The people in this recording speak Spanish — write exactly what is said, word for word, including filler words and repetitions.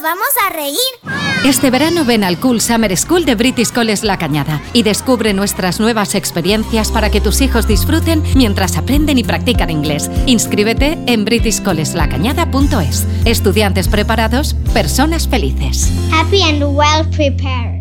¡Nos vamos a reír! Este verano ven al Cool Summer School de British College La Cañada y descubre nuestras nuevas experiencias para que tus hijos disfruten mientras aprenden y practican inglés. Inscríbete en british college la cañada punto es. Estudiantes preparados, personas felices. Happy and well prepared.